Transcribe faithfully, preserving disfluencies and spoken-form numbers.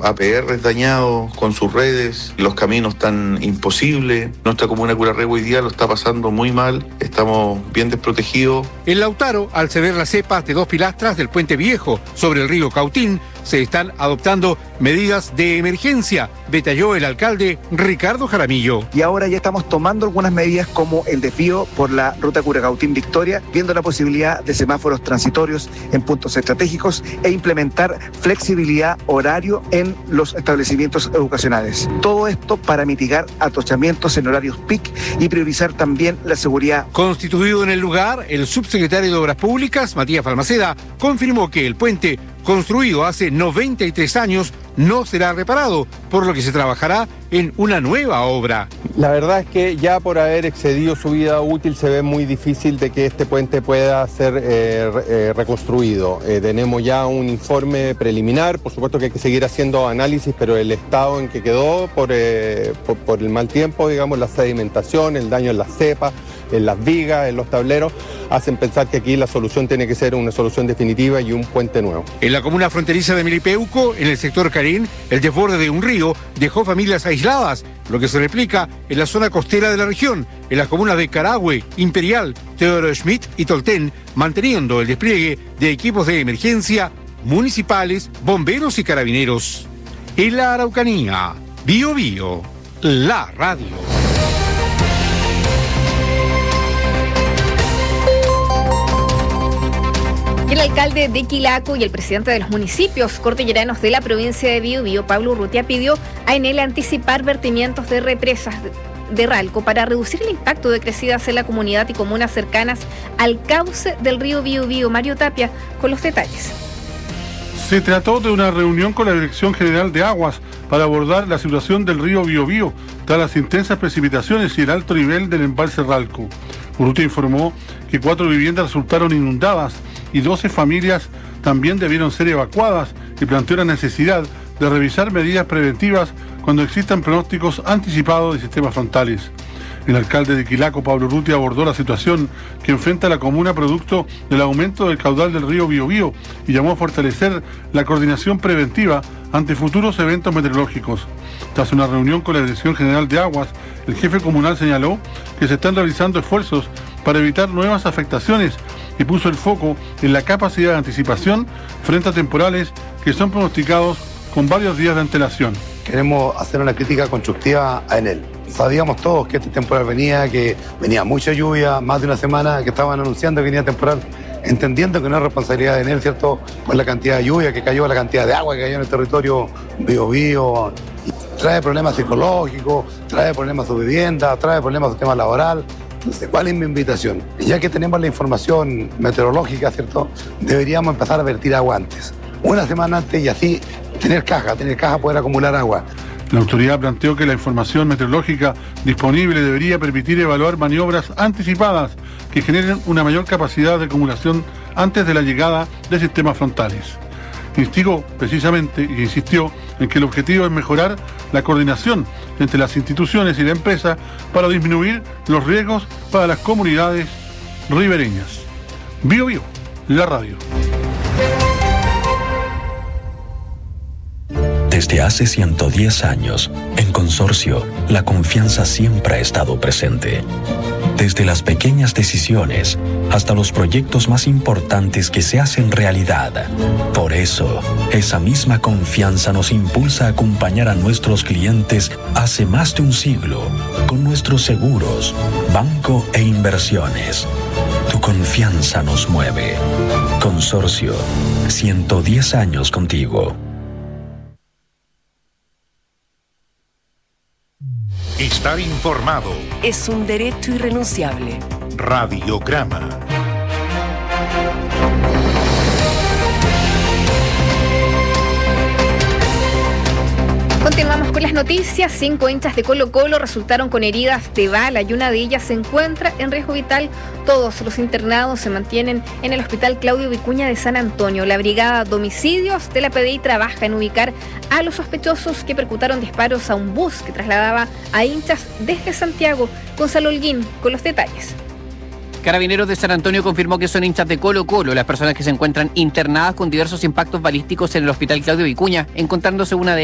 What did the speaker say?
A P Rs dañados con sus redes, los caminos están imposibles. Nuestra comuna de Curarrehue hoy día lo está pasando muy mal, estamos bien desprotegidos. En Lautaro, al ceder las cepas de dos pilastras del puente viejo sobre el río Cautín, se están adoptando medidas de emergencia, detalló el alcalde Ricardo Jaramillo. Y ahora ya estamos tomando algunas medidas como el desvío por la ruta Curacautín-Victoria, viendo la posibilidad de semáforos transitorios en puntos estratégicos e implementar flexibilidad horario en los establecimientos educacionales. Todo esto para mitigar atochamientos en horarios peak y priorizar también la seguridad. Constituido en el lugar, el subsecretario de Obras Públicas, Matías Balmaceda, confirmó que el puente, construido hace noventa y tres años, no será reparado, por lo que se trabajará en una nueva obra. La verdad es que ya por haber excedido su vida útil se ve muy difícil de que este puente pueda ser eh, eh, reconstruido. Eh, tenemos ya un informe preliminar, por supuesto que hay que seguir haciendo análisis, pero el estado en que quedó por, eh, por, por el mal tiempo, digamos, la sedimentación, el daño en las cepas, en las vigas, en los tableros, hacen pensar que aquí la solución tiene que ser una solución definitiva y un puente nuevo. En la comuna fronteriza de Milipeuco, en el sector Carín, el desborde de un río dejó familias aisladas, lo que se replica en la zona costera de la región, en las comunas de Carahue, Imperial, Teodoro Schmidt y Tolten, manteniendo el despliegue de equipos de emergencia municipales, bomberos y carabineros. En la Araucanía, Bio Bio, la radio. El alcalde de Quilaco y el presidente de los municipios cordilleranos de la provincia de Biobío, Pablo Urrutia, pidió a Enel anticipar vertimientos de represas de Ralco para reducir el impacto de crecidas en la comunidad y comunas cercanas al cauce del río Biobío. Mario Tapia con los detalles. Se trató de una reunión con la Dirección General de Aguas para abordar la situación del río Biobío tras las intensas precipitaciones y el alto nivel del embalse Ralco. Urrutia informó que cuatro viviendas resultaron inundadas y doce familias también debieron ser evacuadas, y planteó la necesidad de revisar medidas preventivas cuando existan pronósticos anticipados de sistemas frontales. El alcalde de Quilaco, Pablo Urrutia, abordó la situación que enfrenta la comuna producto del aumento del caudal del río Biobío y llamó a fortalecer la coordinación preventiva ante futuros eventos meteorológicos. Tras una reunión con la Dirección General de Aguas, el jefe comunal señaló que se están realizando esfuerzos para evitar nuevas afectaciones y puso el foco en la capacidad de anticipación frente a temporales que son pronosticados con varios días de antelación. Queremos hacer una crítica constructiva a Enel. Sabíamos todos que este temporal venía, que venía mucha lluvia, más de una semana que estaban anunciando que venía temporal, entendiendo que no es responsabilidad de Enel, ¿cierto? Por la cantidad de lluvia que cayó, la cantidad de agua que cayó en el territorio Biobío. Trae problemas psicológicos, trae problemas de su vivienda, trae problemas de tema laboral. Entonces, ¿cuál es mi invitación? Ya que tenemos la información meteorológica, ¿cierto? Deberíamos empezar a vertir agua antes. Una semana antes y así tener caja, tener caja, poder acumular agua. La autoridad planteó que la información meteorológica disponible debería permitir evaluar maniobras anticipadas que generen una mayor capacidad de acumulación antes de la llegada de sistemas frontales. Instigó precisamente y insistió en que el objetivo es mejorar la coordinación entre las instituciones y la empresa para disminuir los riesgos para las comunidades ribereñas. Bio Bio, la radio. Desde hace ciento diez años, en Consorcio, la confianza siempre ha estado presente. Desde las pequeñas decisiones hasta los proyectos más importantes que se hacen realidad. Por eso, esa misma confianza nos impulsa a acompañar a nuestros clientes hace más de un siglo con nuestros seguros, banco e inversiones. Tu confianza nos mueve. Consorcio, ciento diez años contigo. Estar informado es un derecho irrenunciable. Radiograma. Continuamos con las noticias. Cinco hinchas de Colo Colo resultaron con heridas de bala y una de ellas se encuentra en riesgo vital. Todos los internados se mantienen en el Hospital Claudio Vicuña de San Antonio. La brigada de homicidios de la P D I trabaja en ubicar a los sospechosos que percutaron disparos a un bus que trasladaba a hinchas desde Santiago. Gonzalo Holguín con los detalles. Carabineros de San Antonio confirmó que son hinchas de Colo Colo las personas que se encuentran internadas con diversos impactos balísticos en el Hospital Claudio Vicuña, encontrándose una de